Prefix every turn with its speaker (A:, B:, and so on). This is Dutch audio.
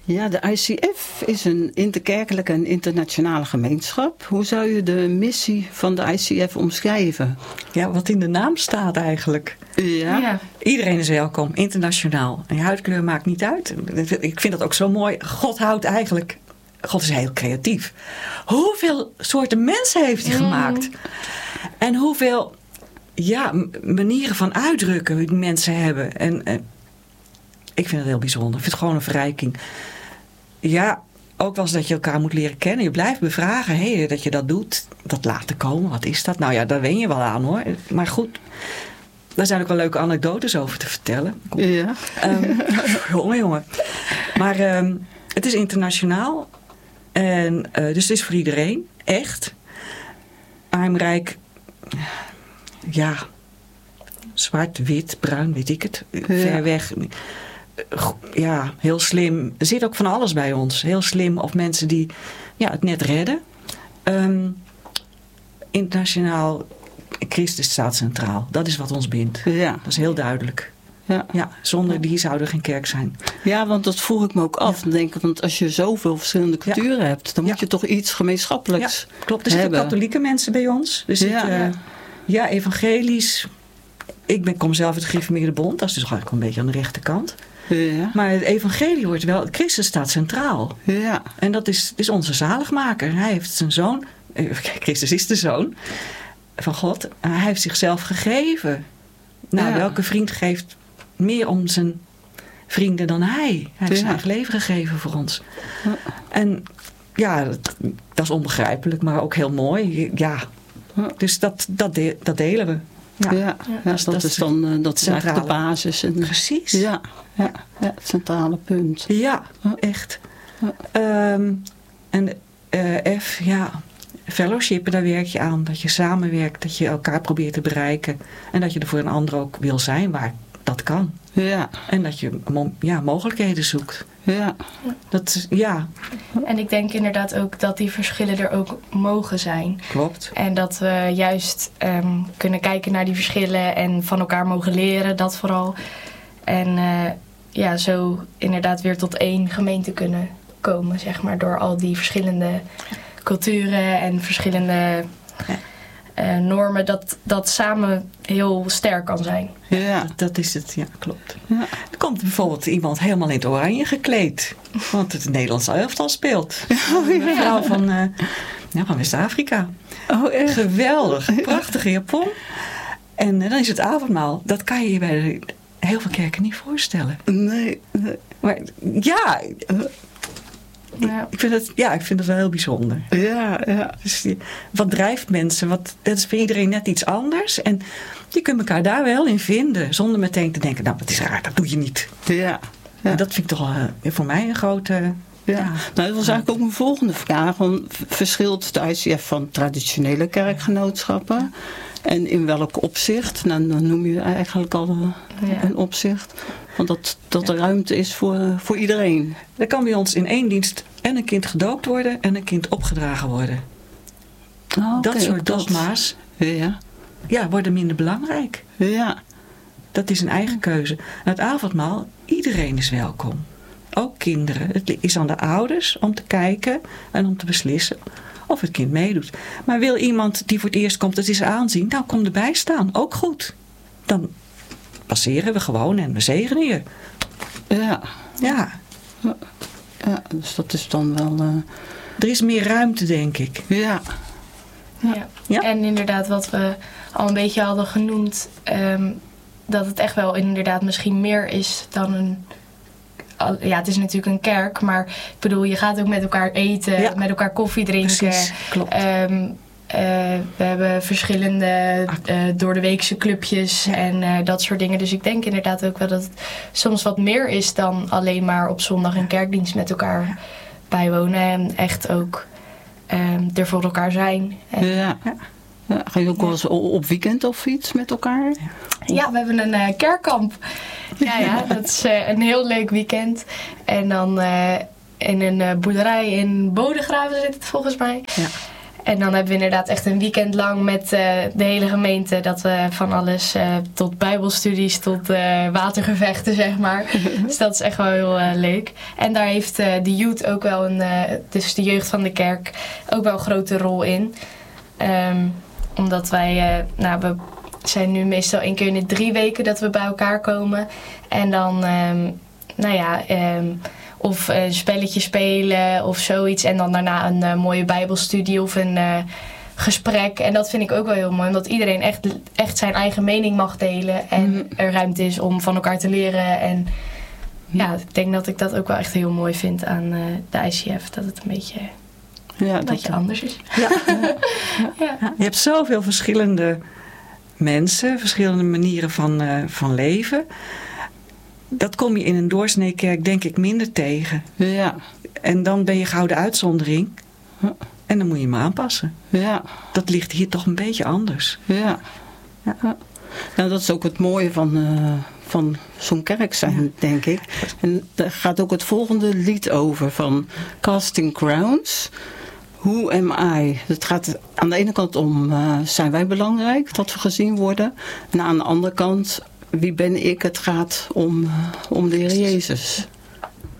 A: Ja, de ICF is een interkerkelijke en internationale gemeenschap. Hoe zou je de missie van de ICF omschrijven?
B: Ja, wat in de naam staat eigenlijk.
A: Ja.
B: Iedereen is welkom, internationaal. En je huidkleur maakt niet uit. Ik vind dat ook zo mooi. God is heel creatief. Hoeveel soorten mensen heeft hij gemaakt? En hoeveel manieren van uitdrukken die mensen hebben. En ik vind het heel bijzonder. Ik vind het gewoon een verrijking. Ja, ook wel eens dat je elkaar moet leren kennen. Je blijft bevragen. Dat je dat doet. Dat laten komen. Wat is dat? Nou ja, daar wen je wel aan hoor. Maar goed. Daar zijn ook wel leuke anekdotes over te vertellen.
A: Ja.
B: Jongen. Maar het is internationaal. En dus het is voor iedereen. Echt. Arm-rijk. Ja. Zwart, wit, bruin, weet ik het. Ver weg. Ja, heel slim. Er zit ook van alles bij ons. Heel slim. Of mensen die het net redden. Internationaal. Christus staat centraal. Dat is wat ons bindt. Ja. Dat is heel duidelijk. Ja, zonder die zou er geen kerk zijn.
A: Ja, want dat vroeg ik me ook af. Want als je zoveel verschillende culturen hebt, dan moet je toch iets gemeenschappelijks hebben.
B: Klopt. Er zitten katholieke mensen bij ons. Er zitten evangelisch. Ik kom zelf uit de Gereformeerde Bond. Dat is dus eigenlijk een beetje aan de rechterkant. Ja. Maar het evangelie wordt wel. Christus staat centraal. Ja. En dat is onze zaligmaker. Hij heeft zijn zoon. Christus is de zoon van God. Hij heeft zichzelf gegeven. Nou, welke vriend geeft meer om zijn vrienden dan hij? Hij heeft zijn eigen leven gegeven voor ons. Ja. En dat is onbegrijpelijk, maar ook heel mooi. Ja. Dus dat delen we.
A: Ja. Dat is dan dat is eigenlijk de basis. En,
B: precies.
A: Ja, het centrale punt.
B: Ja, echt. En fellowshipen, daar werk je aan. Dat je samenwerkt, dat je elkaar probeert te bereiken. En dat je er voor een ander ook wil zijn waar dat kan. Ja. En dat je mogelijkheden zoekt. Ja.
C: En ik denk inderdaad ook dat die verschillen er ook mogen zijn.
B: Klopt.
C: En dat we juist kunnen kijken naar die verschillen en van elkaar mogen leren, dat vooral. En zo inderdaad weer tot één gemeente kunnen komen, zeg maar, door al die verschillende culturen en verschillende normen, dat samen heel sterk kan zijn.
B: Ja, dat is het. Ja, klopt. Ja. Er komt bijvoorbeeld iemand helemaal in het oranje gekleed. Want het Nederlandse elftal speelt. Een vrouw van West-Afrika.
A: Oh, echt?
B: Geweldig. Prachtige japon. En dan is het avondmaal. Dat kan je je bij heel veel kerken niet voorstellen.
A: Nee.
B: Maar ik vind het wel heel bijzonder.
A: Ja.
B: Dus, wat drijft mensen? Dat is voor iedereen net iets anders. En je kunt elkaar daar wel in vinden. Zonder meteen te denken, nou, dat is raar, dat doe je niet.
A: Ja.
B: En dat vind ik toch voor mij een grote...
A: Nou, dat was eigenlijk ook mijn volgende vraag. Verschilt de ICF van traditionele kerkgenootschappen? En in welk opzicht? Nou, dan noem je eigenlijk al een opzicht. Want dat er ruimte is voor iedereen.
B: Er kan bij ons in één dienst en een kind gedoopt worden en een kind opgedragen worden. Dat soort dogma's worden minder belangrijk. Ja. Dat is een eigen keuze. En het avondmaal, iedereen is welkom. Ook kinderen. Het is aan de ouders om te kijken en om te beslissen of het kind meedoet. Maar wil iemand die voor het eerst komt het eens aanzien, nou, kom erbij staan. Ook goed. Dan passeren we gewoon en we zegenen je. Ja.
A: Dus dat is dan wel...
B: Er is meer ruimte, denk ik.
C: Ja. En inderdaad, wat we al een beetje hadden genoemd, dat het echt wel inderdaad misschien meer is dan een... Ja, het is natuurlijk een kerk, maar ik bedoel, je gaat ook met elkaar eten, met elkaar koffie drinken.
B: Precies, klopt.
C: We hebben verschillende doordeweekse clubjes en dat soort dingen. Dus ik denk inderdaad ook wel dat het soms wat meer is dan alleen maar op zondag een kerkdienst met elkaar bijwonen. En echt ook er voor elkaar zijn.
A: Ga je ook wel eens op weekend of iets met elkaar?
C: Ja, we hebben een kerkkamp. Ja, dat is een heel leuk weekend. En dan in een boerderij in Bodegraven zit het volgens mij. Ja. En dan hebben we inderdaad echt een weekend lang met de hele gemeente. Dat we van alles tot bijbelstudies tot watergevechten, zeg maar. Dus dat is echt wel heel leuk. En daar heeft de youth ook wel dus de jeugd van de kerk ook wel een grote rol in. Omdat wij, we zijn nu meestal 1 keer in de 3 weken dat we bij elkaar komen. En dan, of een spelletje spelen of zoiets. En dan daarna een mooie bijbelstudie of een gesprek. En dat vind ik ook wel heel mooi. Omdat iedereen echt zijn eigen mening mag delen. En er ruimte is om van elkaar te leren. En ja, ik denk dat ik dat ook wel echt heel mooi vind aan de ICF. Dat het een beetje anders is.
B: Ja. Ja. Je hebt zoveel verschillende mensen. Verschillende manieren van leven. Dat kom je in een doorsneekerk denk ik minder tegen.
A: Ja.
B: En dan ben je gauw de uitzondering.
A: Ja.
B: En dan moet je hem aanpassen.
A: Ja.
B: Dat ligt hier toch een beetje anders.
A: Ja. Ja. Nou, dat is ook het mooie van zo'n kerk zijn, denk ik. En daar gaat ook het volgende lied over van Casting Crowns. Who am I? Het gaat aan de ene kant om, zijn wij belangrijk dat we gezien worden? En aan de andere kant, wie ben ik? Het gaat om de Heer Jezus.